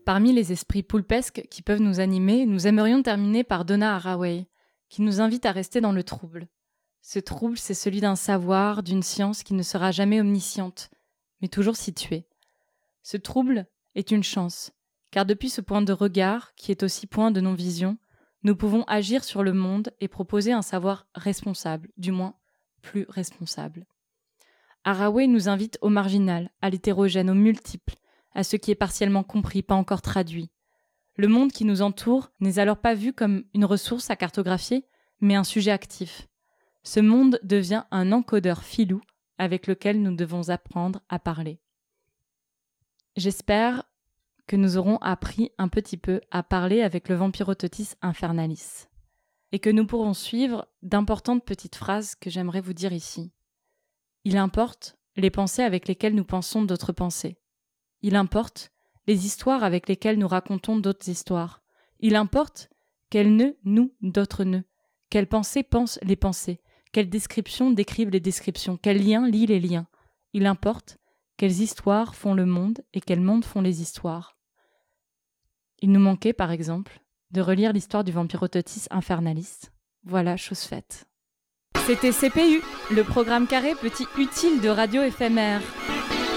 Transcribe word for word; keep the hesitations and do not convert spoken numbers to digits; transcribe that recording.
Parmi les esprits poulpesques qui peuvent nous animer, nous aimerions terminer par Donna Haraway, qui nous invite à rester dans le trouble. Ce trouble, c'est celui d'un savoir, d'une science qui ne sera jamais omnisciente, mais toujours située. Ce trouble est une chance, car depuis ce point de regard, qui est aussi point de non-vision, nous pouvons agir sur le monde et proposer un savoir responsable, du moins plus responsable. Haraway nous invite au marginal, à l'hétérogène, au multiple, à ce qui est partiellement compris, pas encore traduit. Le monde qui nous entoure n'est alors pas vu comme une ressource à cartographier, mais un sujet actif. Ce monde devient un encodeur filou avec lequel nous devons apprendre à parler. J'espère que nous aurons appris un petit peu à parler avec le Vampirototis Infernalis et que nous pourrons suivre d'importantes petites phrases que j'aimerais vous dire ici. Il importe les pensées avec lesquelles nous pensons d'autres pensées. Il importe les histoires avec lesquelles nous racontons d'autres histoires. Il importe quels nœuds nous d'autres nœuds. Quelles pensées pensent les pensées. Quelles descriptions décrivent les descriptions. Quels liens lient les liens. Il importe quelles histoires font le monde et quels mondes font les histoires. Il nous manquait, par exemple, de relire l'histoire du Vampirototis Infernalis. Voilà, chose faite. C'était C P U, le programme carré petit utile de radio éphémère.